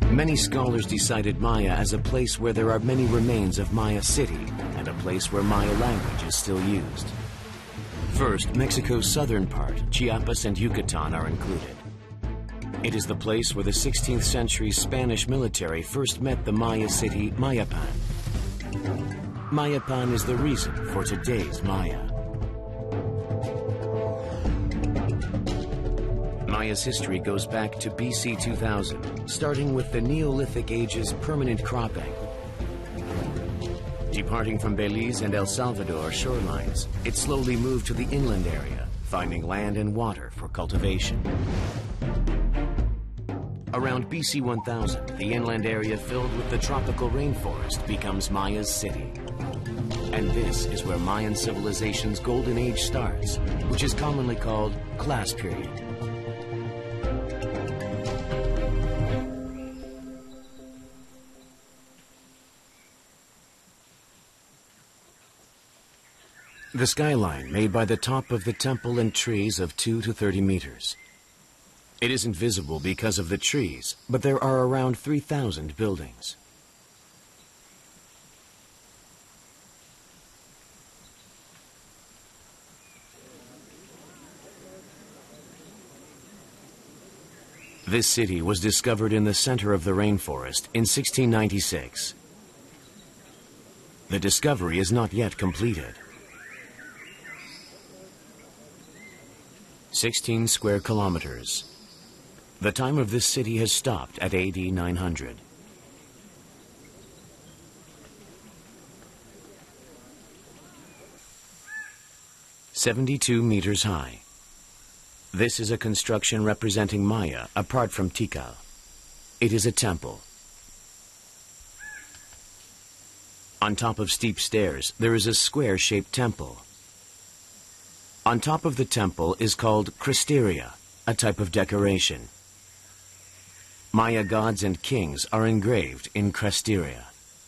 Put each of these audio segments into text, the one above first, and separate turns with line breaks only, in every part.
Many scholars decided Maya as a place where there are many remains of Maya city and a place where Maya language is still used. First, Mexico's southern part, Chiapas and Yucatan, are included. It is the place where the 16th century Spanish military first met the Maya city, Mayapan. Mayapan is the reason for today's Maya. Maya's history goes back to BC 2000, starting with the Neolithic Age's permanent cropping. Departing from Belize and El Salvador shorelines, it slowly moved to the inland area, finding land and water for cultivation. Around BC 1000, the inland area filled with the tropical rainforest becomes Maya's city. And this is where Mayan civilization's golden age starts, which is commonly called class period. The skyline made by the top of the temple and trees of 2 to 30 meters. It isn't visible because of the trees, but there are around 3,000 buildings. This city was discovered in the center of the rainforest in 1696. The discovery is not yet completed. 16 square kilometers. The time of this city has stopped at AD 900. "72 meters high. This is a construction representing Maya apart from Tikal. It is a temple. On top of steep stairs, there is a square-shaped temple. On top of the temple is called Cresteria, a type of decoration. Maya gods and kings are engraved in Cresteria.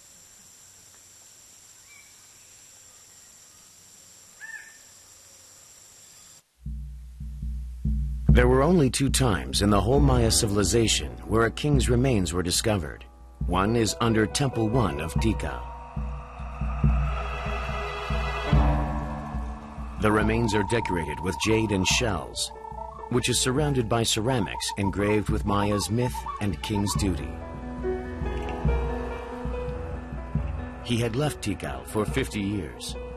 There were only 2 times in the whole Maya civilization where a king's remains were discovered. One is under Temple 1 of Tikal. The remains are decorated with jade and shells, which is surrounded by ceramics engraved with Maya's myth and king's duty. He had left Tikal for 50 years.